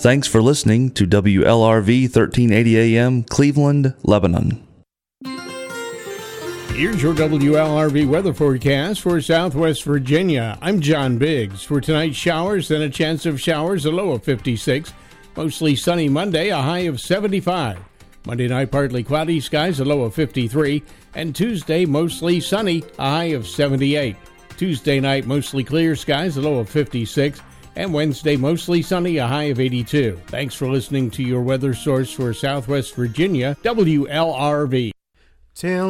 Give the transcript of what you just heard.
Thanks for listening to WLRV 1380 AM, Cleveland, Lebanon. Here's your WLRV weather forecast for Southwest Virginia. I'm John Biggs. For tonight, showers, then a chance of showers, a low of 56. Mostly sunny Monday, a high of 75. Monday night, partly cloudy skies, a low of 53. And Tuesday, mostly sunny, a high of 78. Tuesday night, mostly clear skies, a low of 56. And Wednesday, mostly sunny, a high of 82. Thanks for listening to your weather source for Southwest Virginia, WLRV.